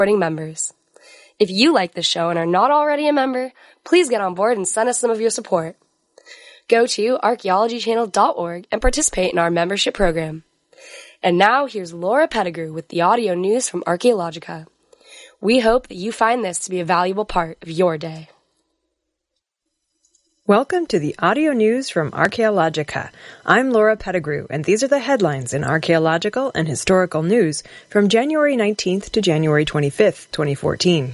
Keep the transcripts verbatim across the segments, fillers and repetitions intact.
supporting members. If you like the show and are not already a member, please get on board and send us some of your support. Go to archaeology channel dot org and participate in our membership program. And now here's Laura Pettigrew with the audio news from Archaeologica. We hope that you find this to be a valuable part of your day. Welcome to the audio news from Archaeologica. I'm Laura Pettigrew, and these are the headlines in archaeological and historical news from January nineteenth to January twenty-fifth, twenty fourteen.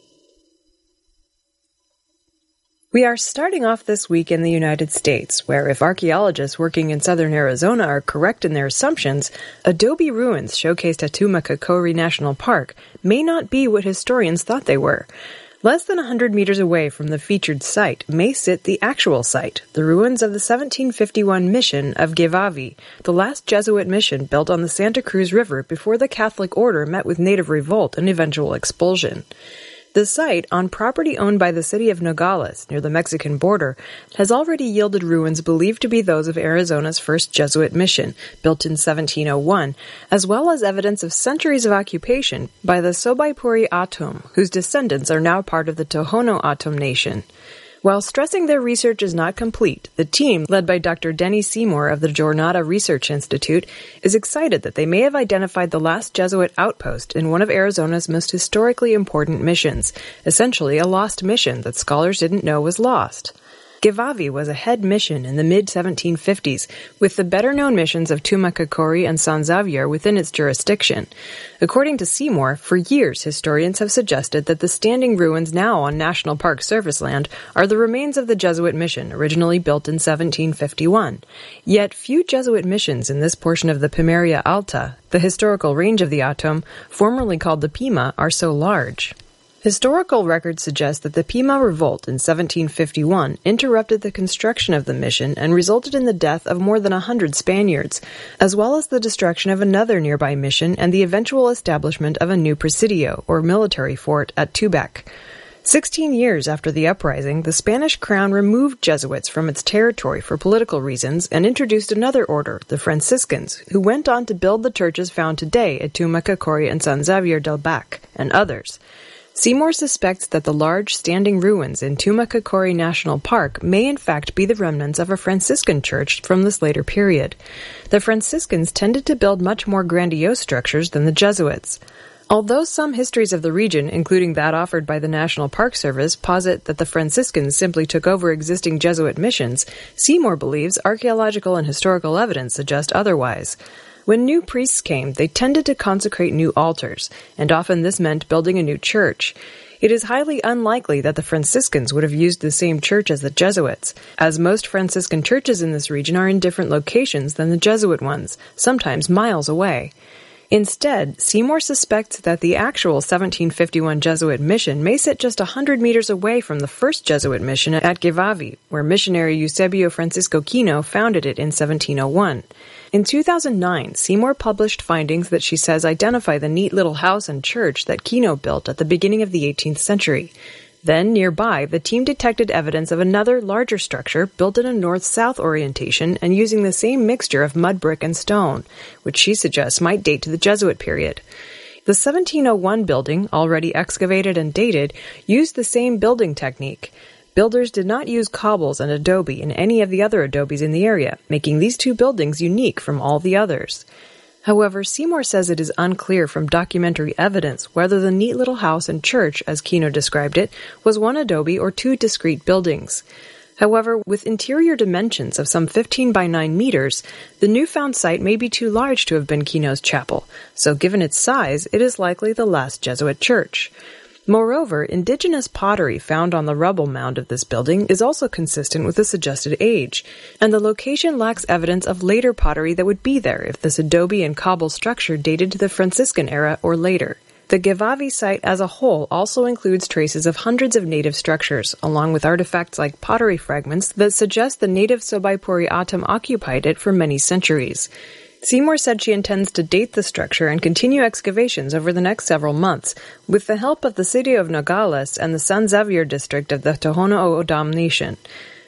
We are starting off this week in the United States, where if archaeologists working in southern Arizona are correct in their assumptions, adobe ruins showcased at Tumacacori National Park may not be what historians thought they were. Less than one hundred meters away from the featured site may sit the actual site, the ruins of the seventeen fifty-one mission of Gevavi, the last Jesuit mission built on the Santa Cruz River before the Catholic order met with native revolt and eventual expulsion. The site, on property owned by the city of Nogales, near the Mexican border, has already yielded ruins believed to be those of Arizona's first Jesuit mission, built in seventeen oh one, as well as evidence of centuries of occupation by the Sobaipuri Atum, whose descendants are now part of the Tohono Atum Nation. While stressing their research is not complete, the team, led by Doctor Denny Seymour of the Jornada Research Institute, is excited that they may have identified the last Jesuit outpost in one of Arizona's most historically important missions, essentially a lost mission that scholars didn't know was lost. Gevavi was a head mission in the mid seventeen fifties, with the better-known missions of Tumacacori and San Xavier within its jurisdiction. According to Seymour, for years historians have suggested that the standing ruins now on National Park Service land are the remains of the Jesuit mission originally built in seventeen fifty-one. Yet few Jesuit missions in this portion of the Pimeria Alta, the historical range of the Atum, formerly called the Pima, are so large. Historical records suggest that the Pima Revolt in seventeen fifty-one interrupted the construction of the mission and resulted in the death of more than a hundred Spaniards, as well as the destruction of another nearby mission and the eventual establishment of a new presidio, or military fort, at Tubac. Sixteen years after the uprising, the Spanish crown removed Jesuits from its territory for political reasons and introduced another order, the Franciscans, who went on to build the churches found today at Tumacacori and San Xavier del Bac, and others. Seymour suspects that the large standing ruins in Tumacacori National Park may in fact be the remnants of a Franciscan church from this later period. The Franciscans tended to build much more grandiose structures than the Jesuits. Although some histories of the region, including that offered by the National Park Service, posit that the Franciscans simply took over existing Jesuit missions, Seymour believes archaeological and historical evidence suggest otherwise. When new priests came, they tended to consecrate new altars, and often this meant building a new church. It is highly unlikely that the Franciscans would have used the same church as the Jesuits, as most Franciscan churches in this region are in different locations than the Jesuit ones, sometimes miles away. Instead, Seymour suspects that the actual seventeen fifty-one Jesuit mission may sit just one hundred meters away from the first Jesuit mission at Gevavi, where missionary Eusebio Francisco Kino founded it in seventeen oh one. In two thousand nine, Seymour published findings that she says identify the neat little house and church that Kino built at the beginning of the eighteenth century. Then, nearby, the team detected evidence of another, larger structure built in a north-south orientation and using the same mixture of mud brick and stone, which she suggests might date to the Jesuit period. The seventeen oh one building, already excavated and dated, used the same building technique. Builders did not use cobbles and adobe in any of the other adobes in the area, making these two buildings unique from all the others. However, Seymour says it is unclear from documentary evidence whether the neat little house and church, as Kino described it, was one adobe or two discrete buildings. However, with interior dimensions of some fifteen by nine meters, the newfound site may be too large to have been Kino's chapel, so given its size, it is likely the last Jesuit church. Moreover, indigenous pottery found on the rubble mound of this building is also consistent with the suggested age, and the location lacks evidence of later pottery that would be there if this adobe and cobble structure dated to the Franciscan era or later. The Gevavi site as a whole also includes traces of hundreds of native structures, along with artifacts like pottery fragments that suggest the native Sobaipuri Atum occupied it for many centuries. Seymour said she intends to date the structure and continue excavations over the next several months, with the help of the city of Nogales and the San Xavier district of the Tohono O'odham Nation.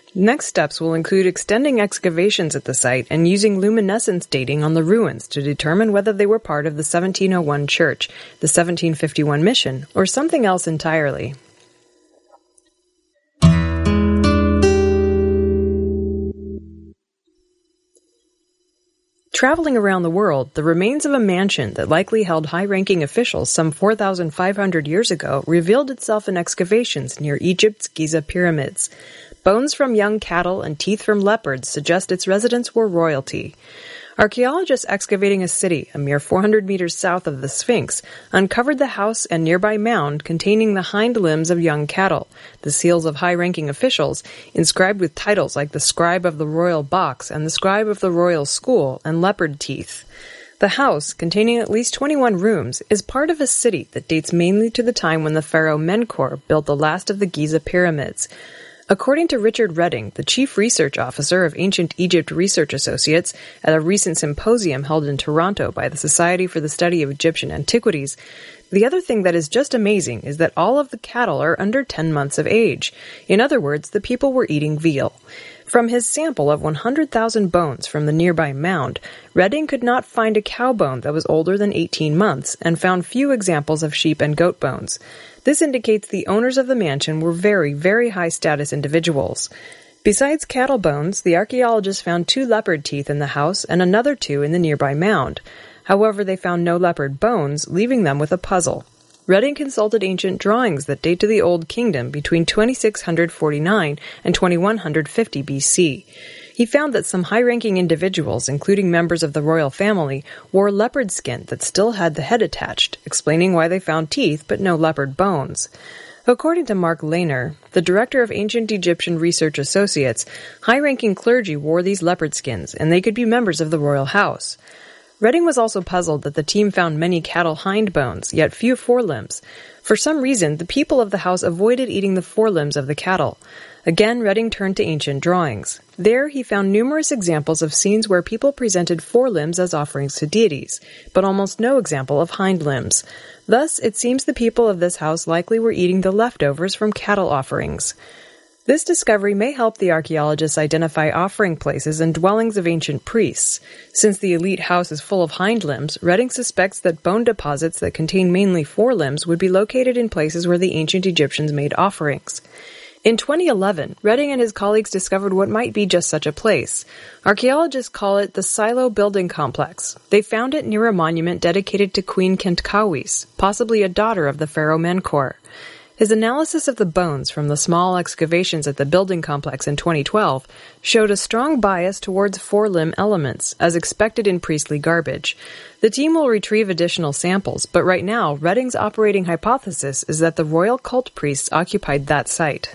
Next steps will include extending excavations at the site and using luminescence dating on the ruins to determine whether they were part of the seventeen oh one church, the seventeen fifty-one mission, or something else entirely. Traveling around the world, the remains of a mansion that likely held high-ranking officials some four thousand five hundred years ago revealed itself in excavations near Egypt's Giza pyramids. Bones from young cattle and teeth from leopards suggest its residents were royalty. Archaeologists excavating a city a mere four hundred meters south of the Sphinx uncovered the house and nearby mound containing the hind limbs of young cattle, the seals of high-ranking officials, inscribed with titles like the Scribe of the Royal Box and the Scribe of the Royal School, and leopard teeth. The house, containing at least twenty-one rooms, is part of a city that dates mainly to the time when the pharaoh Menkaure built the last of the Giza pyramids. According to Richard Redding, the chief research officer of Ancient Egypt Research Associates, at a recent symposium held in Toronto by the Society for the Study of Egyptian Antiquities, the other thing that is just amazing is that all of the cattle are under ten months of age. In other words, the people were eating veal. From his sample of one hundred thousand bones from the nearby mound, Redding could not find a cow bone that was older than eighteen months, and found few examples of sheep and goat bones. This indicates the owners of the mansion were very, very high-status individuals. Besides cattle bones, the archaeologists found two leopard teeth in the house and another two in the nearby mound. However, they found no leopard bones, leaving them with a puzzle. Redding consulted ancient drawings that date to the Old Kingdom between twenty-six forty-nine and twenty-one fifty B C. He found that some high-ranking individuals, including members of the royal family, wore leopard skin that still had the head attached, explaining why they found teeth but no leopard bones. According to Mark Lehner, the director of Ancient Egyptian Research Associates, high-ranking clergy wore these leopard skins, and they could be members of the royal house. Redding was also puzzled that the team found many cattle hind bones, yet few forelimbs. For some reason, the people of the house avoided eating the forelimbs of the cattle. Again, Redding turned to ancient drawings. There, he found numerous examples of scenes where people presented forelimbs as offerings to deities, but almost no example of hind limbs. Thus, it seems the people of this house likely were eating the leftovers from cattle offerings. This discovery may help the archaeologists identify offering places and dwellings of ancient priests. Since the elite house is full of hind limbs, Redding suspects that bone deposits that contain mainly forelimbs would be located in places where the ancient Egyptians made offerings. In twenty eleven, Redding and his colleagues discovered what might be just such a place. Archaeologists call it the Silo Building Complex. They found it near a monument dedicated to Queen Kentkawis, possibly a daughter of the pharaoh Menkaure. His analysis of the bones from the small excavations at the building complex in twenty twelve showed a strong bias towards forelimb elements, as expected in priestly garbage. The team will retrieve additional samples, but right now, Redding's operating hypothesis is that the royal cult priests occupied that site.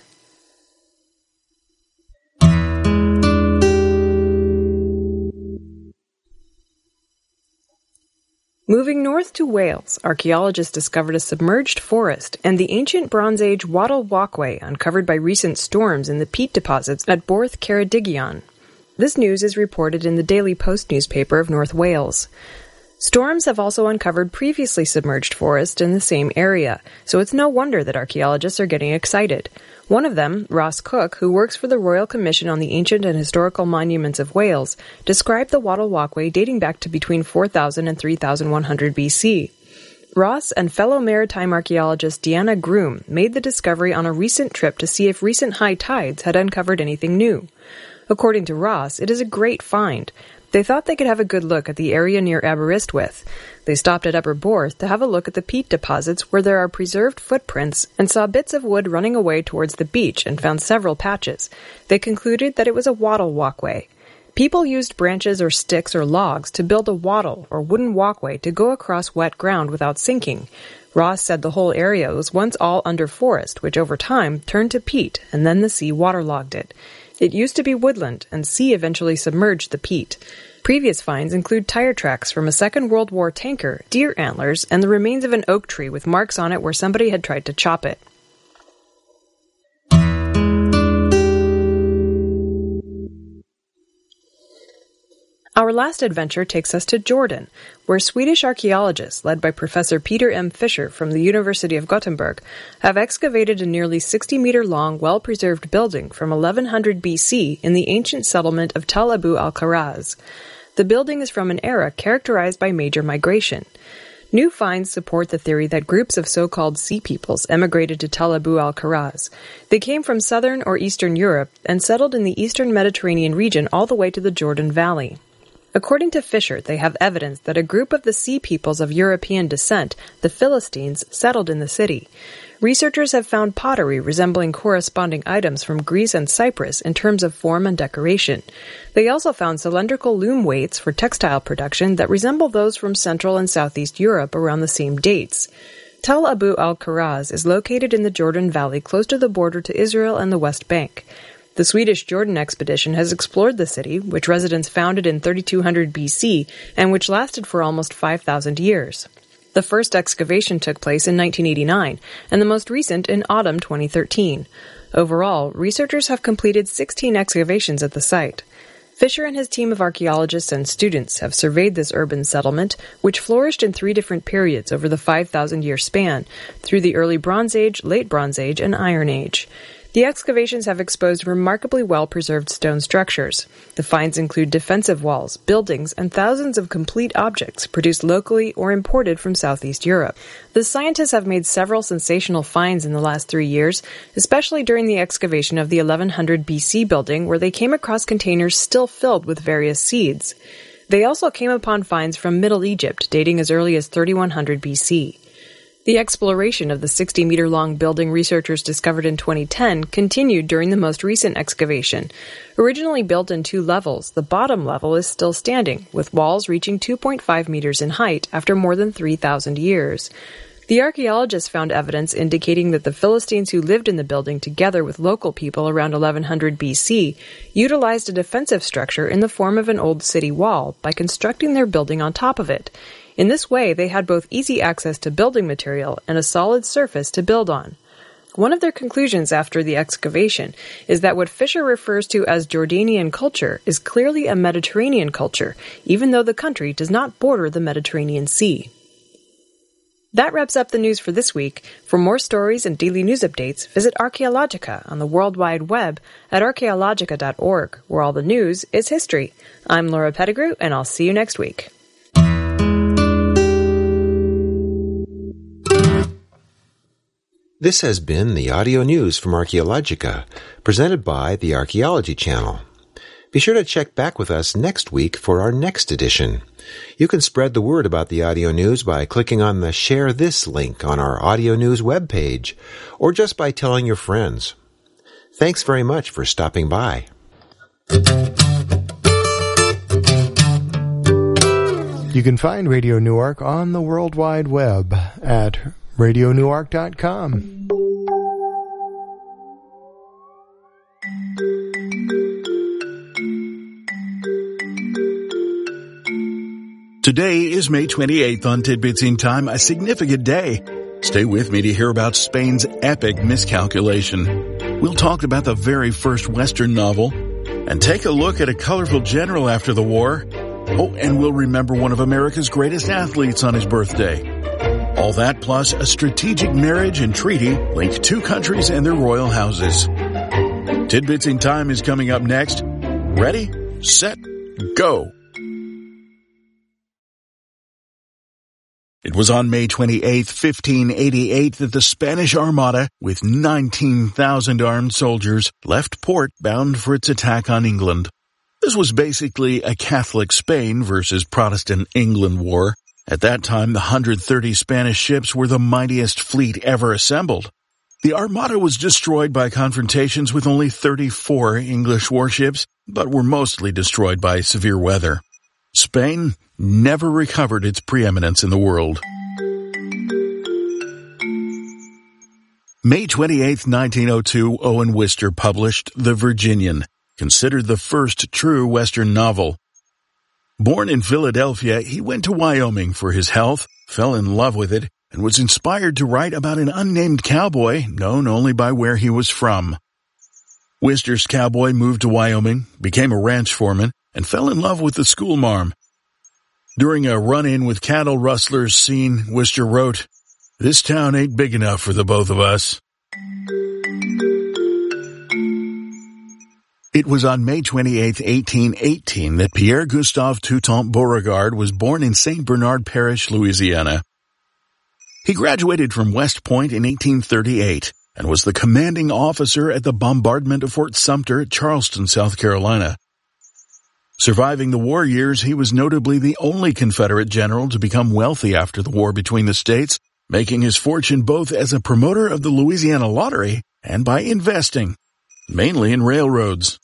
Moving north to Wales, archaeologists discovered a submerged forest and the ancient Bronze Age wattle walkway uncovered by recent storms in the peat deposits at Borth Ceredigion. This news is reported in the Daily Post newspaper of North Wales. Storms have also uncovered previously submerged forest in the same area, so it's no wonder that archaeologists are getting excited. One of them, Ross Cook, who works for the Royal Commission on the Ancient and Historical Monuments of Wales, described the wattle walkway dating back to between four thousand and three thousand one hundred B C. Ross and fellow maritime archaeologist Deanna Groom made the discovery on a recent trip to see if recent high tides had uncovered anything new. According to Ross, it is a great find. They thought they could have a good look at the area near Aberystwyth. They stopped at Upper Borth to have a look at the peat deposits where there are preserved footprints and saw bits of wood running away towards the beach and found several patches. They concluded that it was a wattle walkway. People used branches or sticks or logs to build a wattle or wooden walkway to go across wet ground without sinking. Ross said the whole area was once all under forest, which over time turned to peat, and then the sea waterlogged it. It used to be woodland, and sea eventually submerged the peat. Previous finds include tire tracks from a Second World War tanker, deer antlers, and the remains of an oak tree with marks on it where somebody had tried to chop it. Our last adventure takes us to Jordan, where Swedish archaeologists, led by Professor Peter M. Fischer from the University of Gothenburg, have excavated a nearly sixty-meter-long, well-preserved building from eleven hundred B C in the ancient settlement of Tel Abu al-Kharaz. The building is from an era characterized by major migration. New finds support the theory that groups of so-called sea peoples emigrated to Tel Abu al-Kharaz. They came from southern or eastern Europe and settled in the eastern Mediterranean region all the way to the Jordan Valley. According to Fischer, they have evidence that a group of the sea peoples of European descent, the Philistines, settled in the city. Researchers have found pottery resembling corresponding items from Greece and Cyprus in terms of form and decoration. They also found cylindrical loom weights for textile production that resemble those from Central and Southeast Europe around the same dates. Tel Abu al-Kharaz is located in the Jordan Valley close to the border to Israel and the West Bank. The Swedish Jordan expedition has explored the city, which residents founded in thirty-two hundred B C and which lasted for almost five thousand years. The first excavation took place in nineteen eighty-nine, and the most recent in autumn twenty thirteen. Overall, researchers have completed sixteen excavations at the site. Fischer and his team of archaeologists and students have surveyed this urban settlement, which flourished in three different periods over the five thousand year span, through the early Bronze Age, late Bronze Age, and Iron Age. The excavations have exposed remarkably well-preserved stone structures. The finds include defensive walls, buildings, and thousands of complete objects produced locally or imported from Southeast Europe. The scientists have made several sensational finds in the last three years, especially during the excavation of the eleven hundred B C building, where they came across containers still filled with various seeds. They also came upon finds from Middle Egypt, dating as early as thirty-one hundred B C. The exploration of the sixty-meter-long building researchers discovered in twenty ten continued during the most recent excavation. Originally built in two levels, the bottom level is still standing, with walls reaching two point five meters in height after more than three thousand years. The archaeologists found evidence indicating that the Philistines who lived in the building together with local people around eleven hundred B C utilized a defensive structure in the form of an old city wall by constructing their building on top of it. In this way, they had both easy access to building material and a solid surface to build on. One of their conclusions after the excavation is that what Fischer refers to as Jordanian culture is clearly a Mediterranean culture, even though the country does not border the Mediterranean Sea. That wraps up the news for this week. For more stories and daily news updates, visit Archaeologica on the World Wide Web at archaeologica dot org, where all the news is history. I'm Laura Pettigrew, and I'll see you next week. This has been the audio news from Archaeologica, presented by the Archaeology Channel. Be sure to check back with us next week for our next edition. You can spread the word about the audio news by clicking on the Share This link on our audio news webpage, or just by telling your friends. Thanks very much for stopping by. You can find Radio Newark on the World Wide Web at radio newark dot com. Today is May twenty-eighth on Tidbits in Time, a significant day. Stay with me to hear about Spain's epic miscalculation. We'll talk about the very first Western novel and take a look at a colorful general after the war. Oh, and we'll remember one of America's greatest athletes on his birthday. All that plus a strategic marriage and treaty link two countries and their royal houses. Tidbits in Time is coming up next. Ready, set, go. It was on May twenty-eighth, fifteen eighty-eight that the Spanish Armada, with nineteen thousand armed soldiers, left port bound for its attack on England. This was basically a Catholic Spain versus Protestant England war. At that time, the one hundred thirty Spanish ships were the mightiest fleet ever assembled. The Armada was destroyed by confrontations with only thirty-four English warships, but were mostly destroyed by severe weather. Spain never recovered its preeminence in the world. May twenty-eighth, nineteen oh two, Owen Wister published The Virginian, considered the first true Western novel. Born in Philadelphia, he went to Wyoming for his health, fell in love with it, and was inspired to write about an unnamed cowboy known only by where he was from. Wister's cowboy moved to Wyoming, became a ranch foreman, and fell in love with the schoolmarm. During a run-in with cattle rustlers scene, Worcester wrote, "This town ain't big enough for the both of us." It was on May twenty-eighth, eighteen eighteen, that Pierre-Gustave Toutant Beauregard was born in Saint Bernard Parish, Louisiana. He graduated from West Point in eighteen thirty-eight and was the commanding officer at the bombardment of Fort Sumter at Charleston, South Carolina. Surviving the war years, he was notably the only Confederate general to become wealthy after the war between the states, making his fortune both as a promoter of the Louisiana Lottery and by investing, mainly in railroads.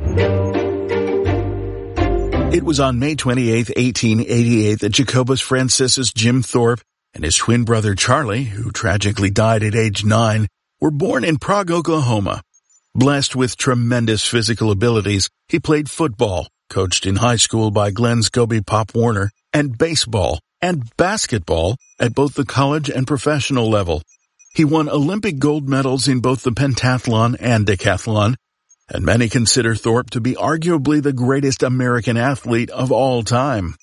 It was on May twenty-eighth, eighteen eighty-eight that Jacobus Franciscus Jim Thorpe and his twin brother Charlie, who tragically died at age nine, were born in Prague, Oklahoma. Blessed with tremendous physical abilities, he played football, coached in high school by Glenn Scobie Pop Warner, and baseball and basketball at both the college and professional level. He won Olympic gold medals in both the pentathlon and decathlon, and many consider Thorpe to be arguably the greatest American athlete of all time.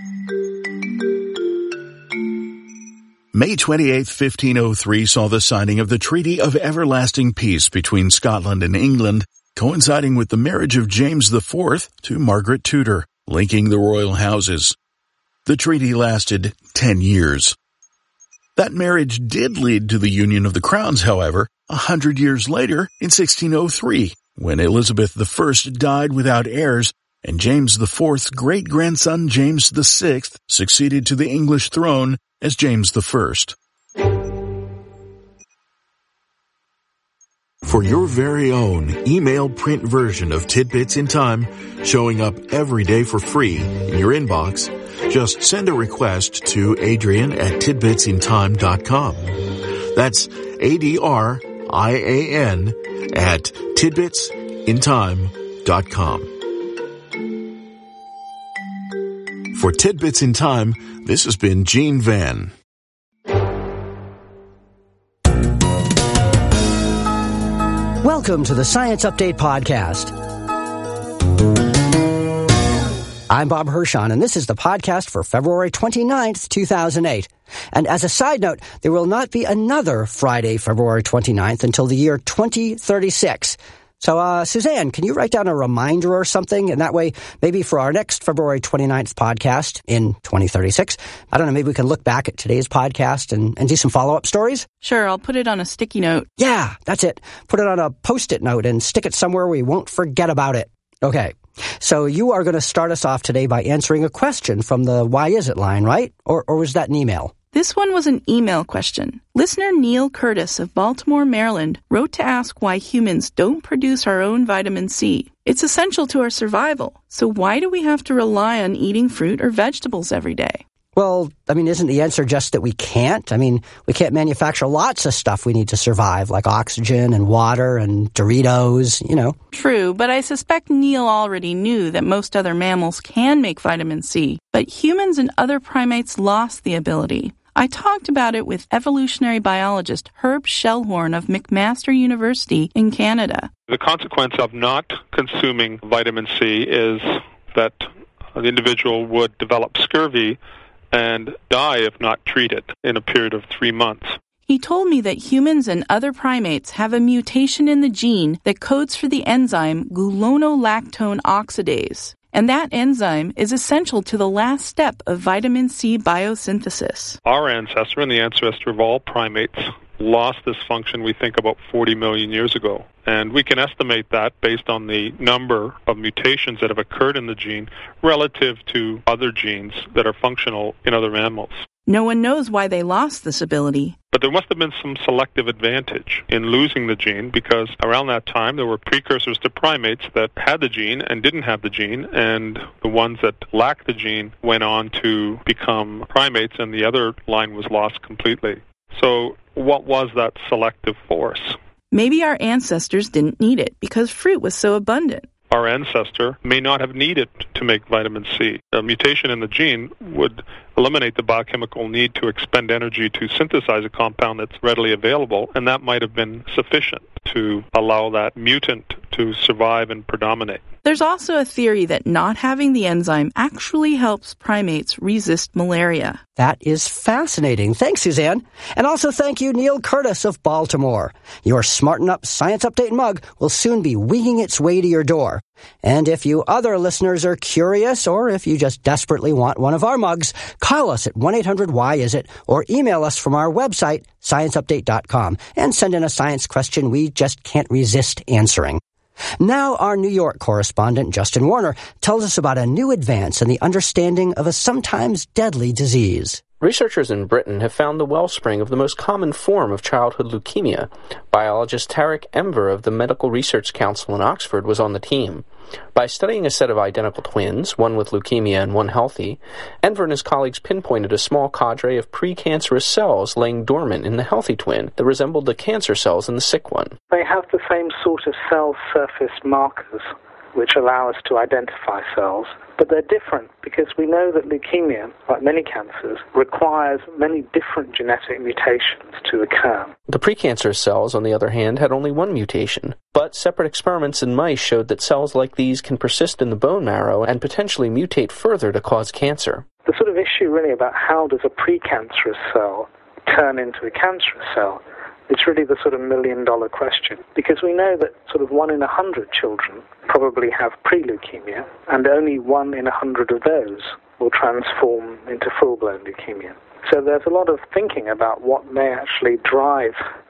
May twenty-eighth, fifteen oh three saw the signing of the Treaty of Everlasting Peace between Scotland and England, coinciding with the marriage of James the Fourth to Margaret Tudor, linking the royal houses. The treaty lasted ten years. That marriage did lead to the union of the crowns, however, a hundred years later in sixteen oh three, when Elizabeth the First died without heirs, and James the Fourth's great-grandson James the Sixth succeeded to the English throne as James the First. For your very own email print version of Tidbits in Time, showing up every day for free in your inbox, just send a request to Adrian at tidbits in time dot com. That's A D R I A N at tidbits in time dot com. For Tidbits in Time, this has been Gene Van. Welcome to the Science Update Podcast. I'm Bob Hirschon, and this is the podcast for February twenty-ninth, two thousand eight. And as a side note, there will not be another Friday, February twenty-ninth, until the year twenty thirty-six. So, uh, Suzanne, can you write down a reminder or something? And that way, maybe for our next February twenty-ninth podcast in twenty thirty-six, I don't know, maybe we can look back at today's podcast and, and do some follow-up stories? Sure, I'll put it on a sticky note. Yeah, that's it. Put it on a Post-it note and stick it somewhere we won't forget about it. Okay. So you are going to start us off today by answering a question from the Why Is It line, right? Or, or was that an email? This one was an email question. Listener Neil Curtis of Baltimore, Maryland, wrote to ask why humans don't produce our own vitamin C. It's essential to our survival, so why do we have to rely on eating fruit or vegetables every day? Well, I mean, isn't the answer just that we can't? I mean, we can't manufacture lots of stuff we need to survive, like oxygen and water and Doritos, you know. True, but I suspect Neil already knew that most other mammals can make vitamin C, but humans and other primates lost the ability. I talked about it with evolutionary biologist Herb Schellhorn of McMaster University in Canada. The consequence of not consuming vitamin C is that the individual would develop scurvy and die if not treated in a period of three months. He told me that humans and other primates have a mutation in the gene that codes for the enzyme gulonolactone oxidase. And that enzyme is essential to the last step of vitamin C biosynthesis. Our ancestor and the ancestor of all primates lost this function, we think, about forty million years ago. And we can estimate that based on the number of mutations that have occurred in the gene relative to other genes that are functional in other mammals. No one knows why they lost this ability. But there must have been some selective advantage in losing the gene, because around that time there were precursors to primates that had the gene and didn't have the gene, and the ones that lacked the gene went on to become primates, and the other line was lost completely. So what was that selective force? Maybe our ancestors didn't need it because fruit was so abundant. Our ancestor may not have needed to make vitamin C. A mutation in the gene would eliminate the biochemical need to expend energy to synthesize a compound that's readily available, and that might have been sufficient to allow that mutant to survive and predominate. There's also a theory that not having the enzyme actually helps primates resist malaria. That is fascinating. Thanks, Suzanne. And also thank you, Neil Curtis of Baltimore. Your Smarten Up Science Update mug will soon be winging its way to your door. And if you other listeners are curious, or if you just desperately want one of our mugs, call us at one eight hundred why is it, or email us from our website, science update dot com, and send in a science question we just can't resist answering. Now our New York correspondent, Justin Warner, tells us about a new advance in the understanding of a sometimes deadly disease. Researchers in Britain have found the wellspring of the most common form of childhood leukemia. Biologist Tarek Enver of the Medical Research Council in Oxford was on the team. By studying a set of identical twins, one with leukemia and one healthy, Enver and his colleagues pinpointed a small cadre of precancerous cells laying dormant in the healthy twin that resembled the cancer cells in the sick one. They have the same sort of cell surface markers which allow us to identify cells, but they're different because we know that leukemia, like many cancers, requires many different genetic mutations to occur. The precancerous cells, on the other hand, had only one mutation, but separate experiments in mice showed that cells like these can persist in the bone marrow and potentially mutate further to cause cancer. The sort of issue really about how does a precancerous cell turn into a cancerous cell, it's really the sort of million-dollar question, because we know that sort of one in a hundred children probably have pre-leukemia, and only one in a hundred of those will transform into full-blown leukemia. So there's a lot of thinking about what may actually drive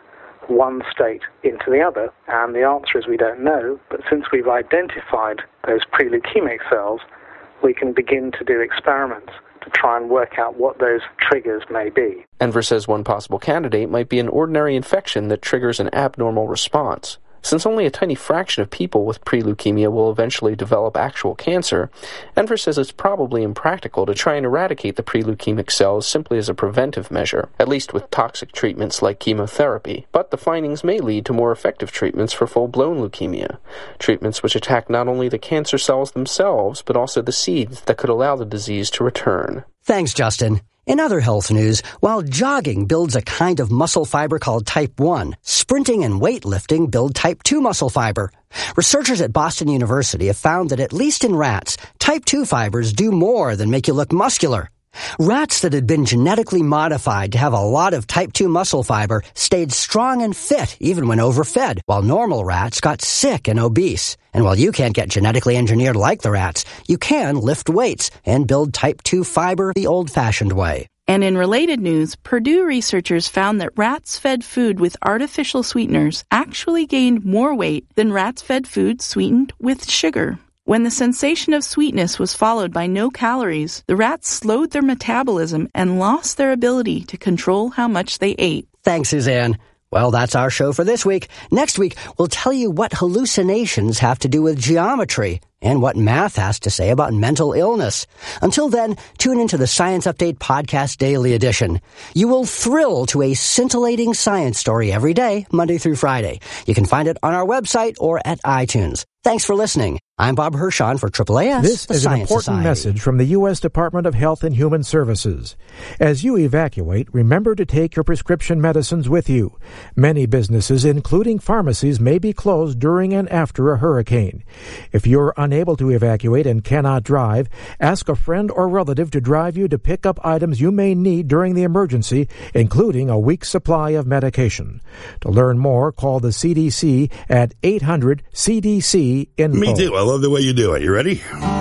one state into the other, and the answer is we don't know, but since we've identified those pre-leukemic cells, we can begin to do experiments to try and work out what those triggers may be. Enver says one possible candidate might be an ordinary infection that triggers an abnormal response. Since only a tiny fraction of people with pre-leukemia will eventually develop actual cancer, Enver says it's probably impractical to try and eradicate the pre-leukemic cells simply as a preventive measure, at least with toxic treatments like chemotherapy. But the findings may lead to more effective treatments for full-blown leukemia, treatments which attack not only the cancer cells themselves, but also the seeds that could allow the disease to return. Thanks, Justin. In other health news, while jogging builds a kind of muscle fiber called type one, sprinting and weightlifting build type two muscle fiber. Researchers at Boston University have found that at least in rats, type two fibers do more than make you look muscular. Rats that had been genetically modified to have a lot of type two muscle fiber stayed strong and fit even when overfed, while normal rats got sick and obese. And while you can't get genetically engineered like the rats, you can lift weights and build type two fiber the old-fashioned way. And in related news, Purdue researchers found that rats fed food with artificial sweeteners actually gained more weight than rats fed food sweetened with sugar. When the sensation of sweetness was followed by no calories, the rats slowed their metabolism and lost their ability to control how much they ate. Thanks, Suzanne. Well, that's our show for this week. Next week, we'll tell you what hallucinations have to do with geometry and what math has to say about mental illness. Until then, tune into the Science Update Podcast Daily Edition. You will thrill to a scintillating science story every day, Monday through Friday. You can find it on our website or at iTunes. Thanks for listening. I'm Bob Hirschon for triple A S, This the is Science an important Society. message from the U S Department of Health and Human Services. As you evacuate, remember to take your prescription medicines with you. Many businesses, including pharmacies, may be closed during and after a hurricane. If you're unable to evacuate and cannot drive, ask a friend or relative to drive you to pick up items you may need during the emergency, including a week's supply of medication. To learn more, call the C D C at eight hundred C D C info. Me too. I love the way you do it. You ready?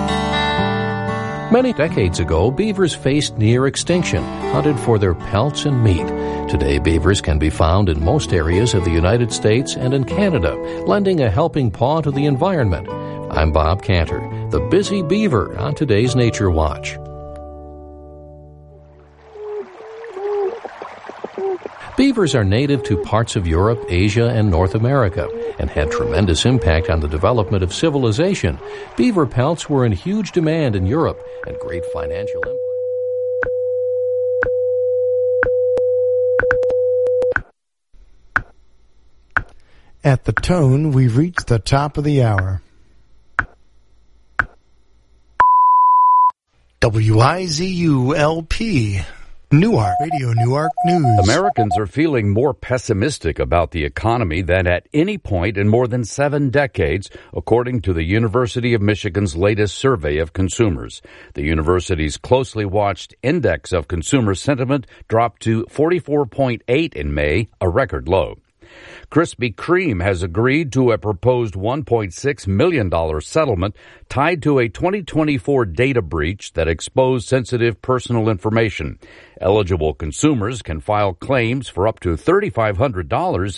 Many decades ago, beavers faced near extinction, hunted for their pelts and meat. Today, beavers can be found in most areas of the United States and in Canada, lending a helping paw to the environment. I'm Bob Cantor, the busy beaver on today's Nature Watch. Beavers are native to parts of Europe, Asia, and North America, and had tremendous impact on the development of civilization. Beaver pelts were in huge demand in Europe and great financial impact. At the tone, we've reached the top of the hour. W I Z U L P, Newark, Radio Newark News. Americans are feeling more pessimistic about the economy than at any point in more than seven decades, according to the University of Michigan's latest survey of consumers. The university's closely watched index of consumer sentiment dropped to forty-four point eight in May, a record low. Krispy Kreme has agreed to a proposed one point six million dollars settlement tied to a twenty twenty-four data breach that exposed sensitive personal information. Eligible consumers can file claims for up to three thousand five hundred dollars